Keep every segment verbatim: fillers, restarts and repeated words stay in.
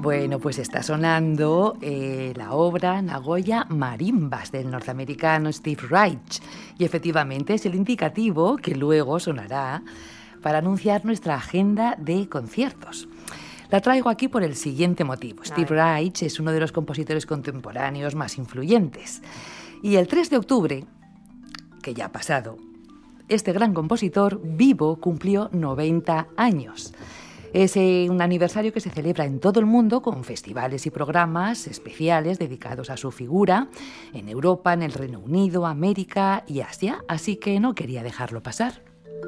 Bueno, pues está sonando eh, la obra Nagoya Marimbas del norteamericano Steve Reich, y efectivamente es el indicativo que luego sonará para anunciar nuestra agenda de conciertos. La traigo aquí por el siguiente motivo. Steve Reich es uno de los compositores contemporáneos más influyentes. Y el tres de octubre, que ya ha pasado, este gran compositor vivo cumplió noventa años. Es un aniversario que se celebra en todo el mundo con festivales y programas especiales dedicados a su figura en Europa, en el Reino Unido, América y Asia, así que no quería dejarlo pasar.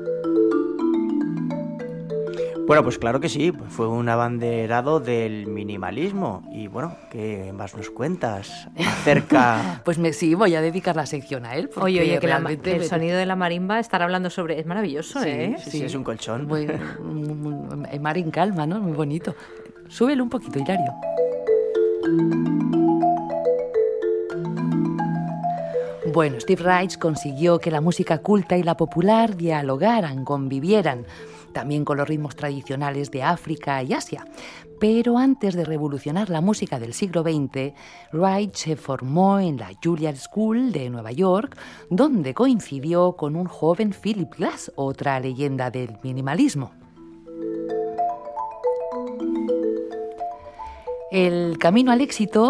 Bueno, pues claro que sí, fue un abanderado del minimalismo. Y bueno, ¿qué más nos cuentas acerca? Pues me, sí, voy a dedicar la sección a él. Oye, oye, que la, el sonido de la marimba, estar hablando sobre... Es maravilloso, sí, ¿eh? Sí, sí, es un colchón. Muy, muy, mar en calma, ¿no? Muy bonito. Súbelo un poquito, Hilario. Bueno, Steve Reich consiguió que la música culta y la popular dialogaran, convivieran, también con los ritmos tradicionales de África y Asia. Pero antes de revolucionar la música del siglo veinte, Reich se formó en la Juilliard School de Nueva York, donde coincidió con un joven Philip Glass, otra leyenda del minimalismo. El camino al éxito